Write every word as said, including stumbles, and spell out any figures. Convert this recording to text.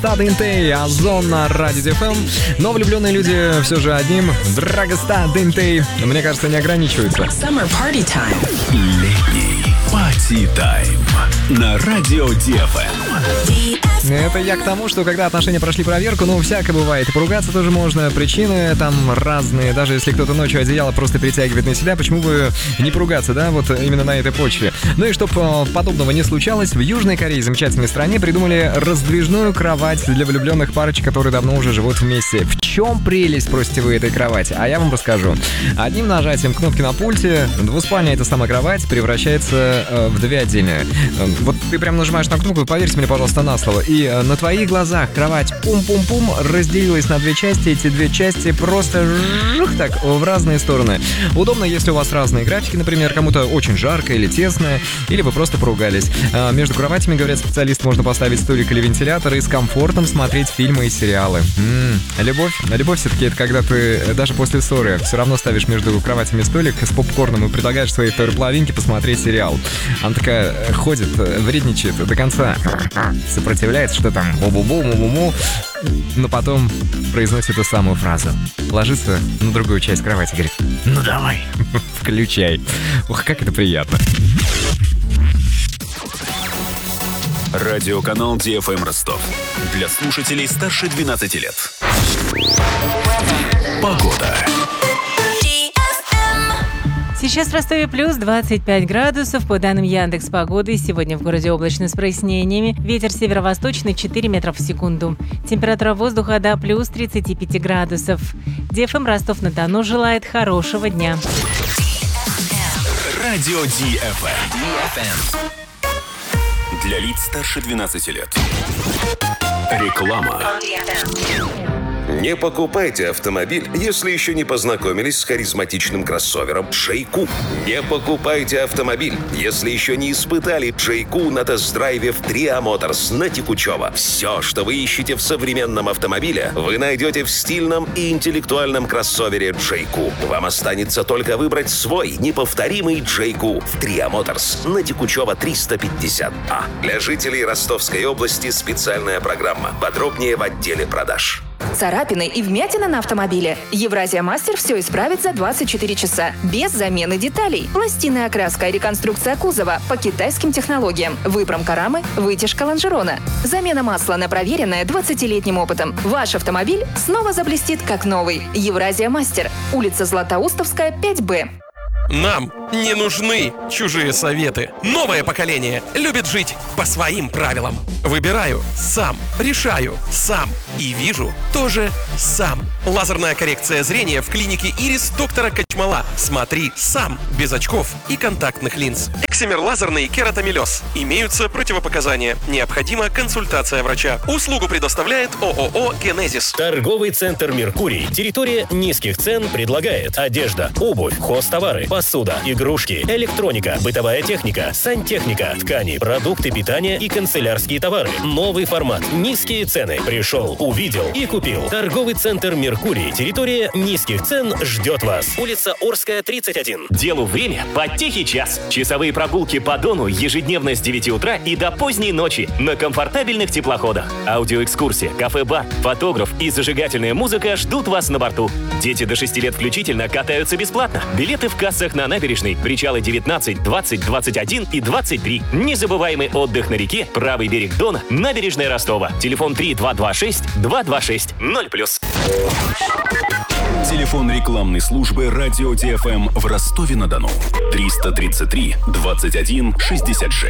Дентей, Озон на Радио ди эф эм. Но влюбленные люди все же одним. Драгоста Дентей, мне кажется, не ограничиваются. Summer party time. Летний пати-тайм на Радио ди эф эм. Это я к тому, что когда отношения прошли проверку, ну, всякое бывает. И поругаться тоже можно, причины там разные. Даже если кто-то ночью одеяло просто перетягивает на себя, почему бы не поругаться, да, вот именно на этой почве. Ну и чтобы подобного не случалось, в Южной Корее, замечательной стране, придумали раздвижную кровать для влюбленных парочек, которые давно уже живут вместе. В чем прелесть, спросите вы, этой кровати? А я вам расскажу. Одним нажатием кнопки на пульте двуспальная эта самая кровать превращается э, в две отдельные. Вот ты прям нажимаешь на кнопку, поверьте мне, пожалуйста, на слово. И на твоих глазах кровать пум-пум-пум разделилась на две части. Эти две части просто жух так в разные стороны. Удобно, если у вас разные графики, например, кому-то очень жарко или тесно, или вы просто поругались. А между кроватями, говорят специалисты, можно поставить столик или вентилятор и с комфортом смотреть фильмы и сериалы. М-м, любовь. Любовь все-таки это когда ты даже после ссоры все равно ставишь между кроватями столик с попкорном и предлагаешь своей второй половинке посмотреть сериал. Она такая ходит, вредничает до конца, сопротивляется, что там бу-бу-бу-му-му-му, но потом произносит эту самую фразу. Ложится на другую часть кровати, говорит: ну давай, включай. Ух, как это приятно. Радиоканал ди эф эм Ростов. Для слушателей старше двенадцати лет. Погода. Сейчас в Ростове плюс двадцать пять градусов. По данным Яндекс.Погоды, сегодня в городе облачно с прояснениями. Ветер северо-восточный четыре метра в секунду. Температура воздуха до плюс тридцати пяти градусов. ди эф эм Ростов-на-Дону желает хорошего дня. Радио ди эф эм. Для лиц старше двенадцати лет. Реклама. Не покупайте автомобиль, если еще не познакомились с харизматичным кроссовером Джейку. Не покупайте автомобиль, если еще не испытали Джейку на тест-драйве в Триа Моторс на Текучево. Все, что вы ищете в современном автомобиле, вы найдете в стильном и интеллектуальном кроссовере Джейку. Вам останется только выбрать свой неповторимый Джейку в Триа Моторс на Текучево триста пятьдесят А. Для жителей Ростовской области специальная программа. Подробнее в отделе продаж. Царапины и вмятины на автомобиле. Евразия Мастер все исправит за двадцать четыре часа. Без замены деталей. Пластинная окраска и реконструкция кузова по китайским технологиям. Выпромка рамы, вытяжка лонжерона. Замена масла на проверенное двадцатилетним опытом. Ваш автомобиль снова заблестит как новый. Евразия Мастер. Улица Златоустовская, пять Б. Нам не нужны чужие советы. Новое поколение любит жить по своим правилам. Выбираю сам, решаю сам и вижу тоже сам. Лазерная коррекция зрения в клинике Ирис доктора Качмала. Смотри сам, без очков и контактных линз. Эксимер лазерный кератомелез. Имеются противопоказания. Необходима консультация врача. Услугу предоставляет ООО «Генезис». Торговый центр «Меркурий». Территория низких цен предлагает одежда, обувь, хозтовары, посуда, игрушки, электроника, бытовая техника, сантехника, ткани, продукты питания и канцелярские товары. Новый формат. Низкие цены. Пришел, увидел и купил. Торговый центр «Меркурий». Территория низких цен ждет вас. Улица Орская, тридцать один. Делу время под тихий час. Часовые прогулки по Дону ежедневно с девяти утра и до поздней ночи на комфортабельных теплоходах. Аудиоэкскурсия, кафе-бар, фотограф и зажигательная музыка ждут вас на борту. Дети до шести лет включительно катаются бесплатно. Билеты в кассах на набережной. Причалы девятнадцать, двадцать, двадцать один и двадцать три. Незабываемый отдых на реке, правый берег Дона, набережная Ростова. Телефон три два два шесть два два шесть ноль плюс. Телефон рекламной службы Радио ди эф эм в Ростове-на-Дону. триста тридцать три двадцать один шестьдесят шесть.